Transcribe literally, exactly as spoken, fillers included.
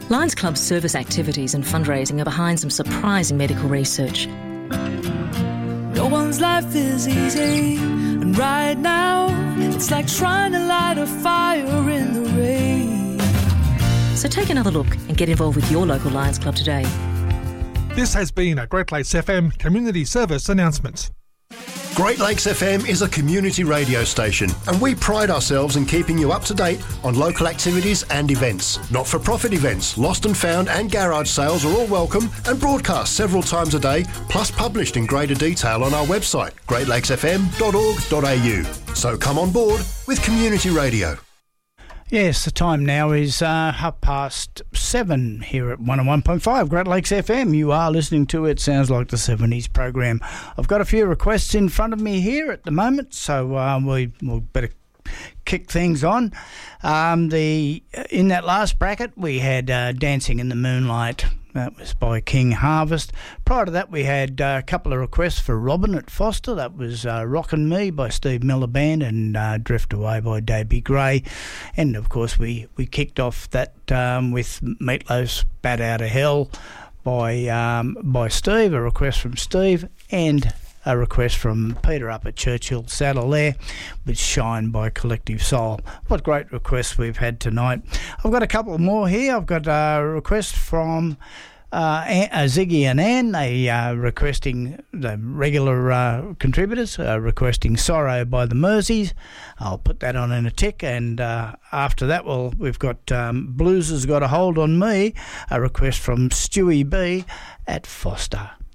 Lions Club's service activities and fundraising are behind some surprising medical research. No one's life is easy, and right now it's like trying to light a fire in the rain. So take another look and get involved with your local Lions Club today. This has been a Great Lakes F M Community Service announcement. Great Lakes F M is a community radio station, and we pride ourselves in keeping you up to date on local activities and events. Not-for-profit events, lost and found and garage sales are all welcome and broadcast several times a day, plus published in greater detail on our website, great lakes f m dot org dot a u. So come on board with community radio. Yes, the time now is uh, half past seven here at one oh one point five Great Lakes F M. You are listening to It Sounds Like the seventies program. I've got a few requests in front of me here at the moment, so uh, we, we'll better kick things on. Um, the in that last bracket, we had uh, Dancing in the Moonlight. That was by King Harvest. Prior to that, we had uh, a couple of requests for Robin at Foster. That was uh, Rockin' Me by Steve Miller Band and uh, Drift Away by Davey Gray. And, of course, we, we kicked off that um, with Meatloaf's Bat Out of Hell by, um, by Steve, a request from Steve, and a request from Peter up at Churchill Saddle there with Shine by Collective Soul. What great requests we've had tonight. I've got a couple more here. I've got a request from uh, Ziggy and Ann. They are uh, requesting, the regular uh, contributors, uh, requesting Sorrow by the Merseys. I'll put that on in a tick, and uh, after that, well, we've got um, Blues Has Got a Hold on Me, a request from Stewie B at Foster.